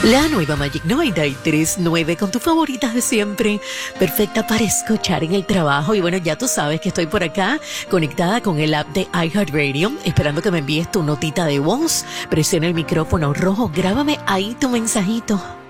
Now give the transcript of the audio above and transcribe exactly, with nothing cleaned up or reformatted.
La nueva Magic noventa y tres punto nueve con tus favoritas de siempre, perfecta para escuchar en el trabajo. Y bueno, ya tú sabes que estoy por acá conectada con el app de iHeartRadio, esperando que me envíes tu notita de voz. Presiona el micrófono rojo, grábame ahí tu mensajito.